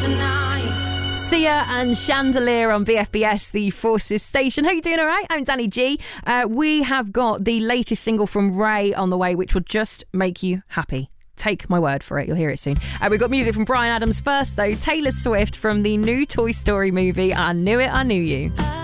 Sia and Chandelier on BFBS, the Forces station. How you doing? All right? I'm Danny G. We have got the latest single from Ray on the way, which will just make you happy. Take my word for it. You'll hear it soon. We've got music from Bryan Adams first, though. Taylor Swift from the new Toy Story movie, I Knew It, I Knew You.